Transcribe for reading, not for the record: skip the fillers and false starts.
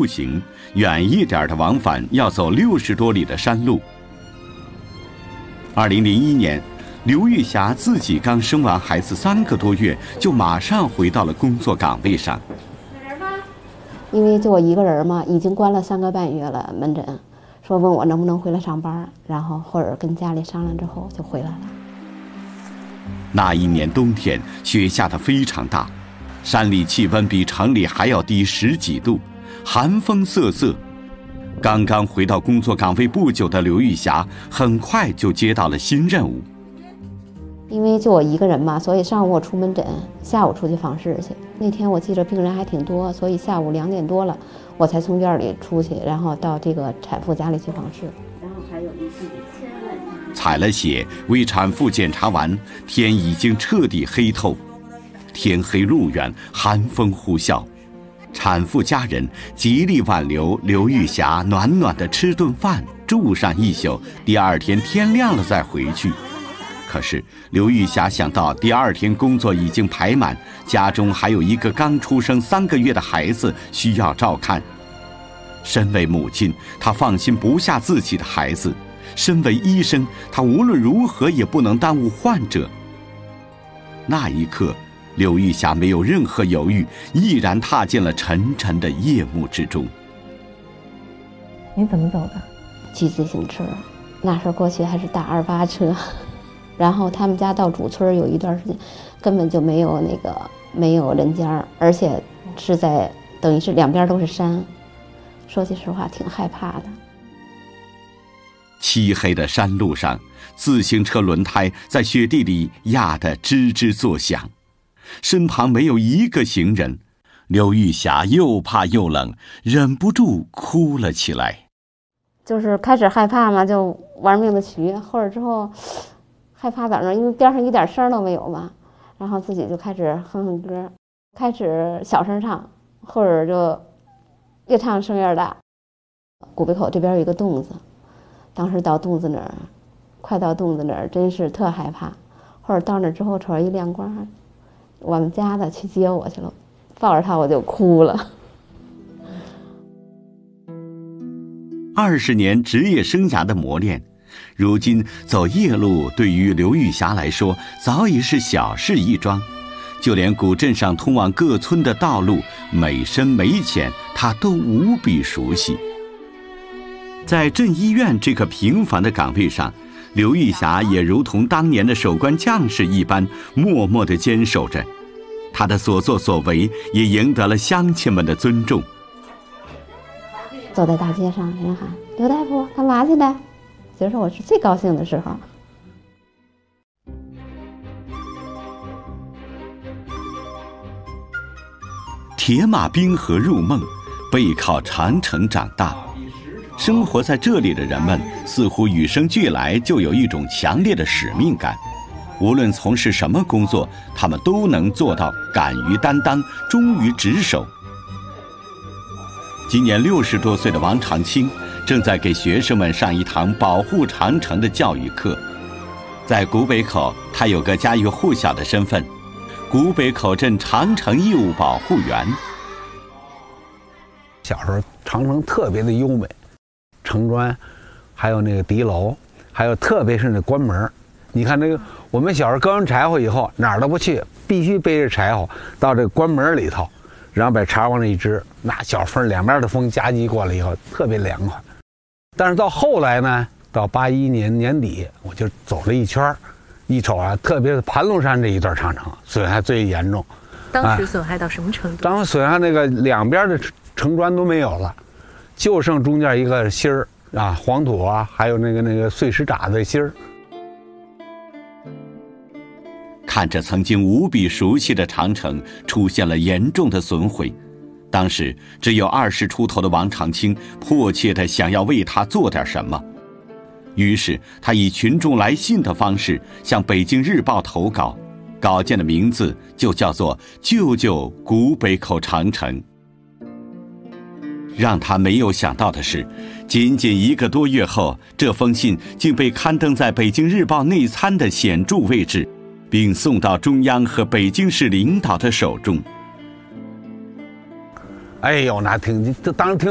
步行，远一点的往返要走60多里的山路。2001年，刘玉霞自己刚生完孩子3个多月，就马上回到了工作岗位上。 因为就我一个人嘛，已经关了3个半月了门诊，说问我能不能回来上班，然后或者跟家里商量之后就回来了。 那一年冬天，雪下得非常大，山里气温比城里还要低10几度，寒风瑟瑟。刚刚回到工作岗位不久的刘玉霞，很快就接到了新任务。 因为就我一个人嘛，所以上午我出门诊，下午出去访视去。那天我记着病人还挺多，所以下午2点多了，我才从院里出去，然后到这个产妇家里去访视。然后还有一些采了血，为产妇检查完，天已经彻底黑透。天黑路远，寒风呼啸，产妇家人极力挽留刘玉霞暖暖的吃顿饭，住上一宿，第2天天亮了再回去。可是刘玉霞想到第2天工作已经排满，家中还有一个刚出生3个月的孩子需要照看。身为母亲，她放心不下自己的孩子；身为医生，她无论如何也不能耽误患者。那一刻，刘玉霞没有任何犹豫，毅然踏进了沉沉的夜幕之中。 你怎么走的？骑自行车，那时候过去还是大28车。然后他们家到主村有一段时间根本就没有人家，而且是在等于是2边都是山，说句实话挺害怕的。 漆黑的山路上，自行车轮胎在雪地里压得吱吱作响，身旁没有一个行人。刘玉霞又怕又冷，忍不住哭了起来。 就是开始害怕嘛，就玩命的骑，后来之后害怕咋着？因为边上一点声都没有嘛，然后自己就开始哼哼歌，开始小声唱，后者就越唱声越大。古北口这边有一个洞子，当时到洞子那儿，快到洞子那儿，真是特害怕。后者到那之后，瞅着一亮光，我们家的去接我去了，抱着他我就哭了。 20年职业生涯的磨练，如今走夜路对于刘玉霞来说早已是小事一桩，就连古镇上通往各村的道路每深每浅，她都无比熟悉。在镇医院这个平凡的岗位上，刘玉霞也如同当年的守关将士一般，默默地坚守着。她的所作所为也赢得了乡亲们的尊重。 走在大街上，人喊刘大夫干嘛去的？其实我是最高兴的时候。 铁马冰河入梦，背靠长城长大。生活在这里的人们似乎与生俱来就有一种强烈的使命感，无论从事什么工作，他们都能做到敢于担当，忠于职守。今年60多岁的王长青正在给学生们上一堂保护长城的教育课。在古北口，他有个家喻户晓的身份——古北口镇长城义务保护员。 小时候长城特别的优美，城砖，还有那个敌楼，还有特别是那关门。你看那个，我们小时候割完柴火以后，哪儿都不去，必须背着柴火到这个关门里头，然后把柴往那一支，那小风两边的风夹击过来以后，特别凉快。但是到后来呢，到81年年底，我就走了一圈，一瞅啊，特别是盘龙山这一段长城损害最严重。 当时损害到什么程度？ 当时损害那个两边的城砖都没有了，就剩中间一个芯儿啊，黄土啊，还有那个碎石渣的芯儿。 看着曾经无比熟悉的长城出现了严重的损毁，当时只有20出头的王长青迫切地想要为他做点什么，于是他以群众来信的方式向《北京日报》投稿，稿件的名字就叫做《救救古北口长城》。让他没有想到的是，仅仅1个多月后，这封信竟被刊登在《北京日报》内参的显著位置，并送到中央和北京市领导的手中。 哎呦，那当时挺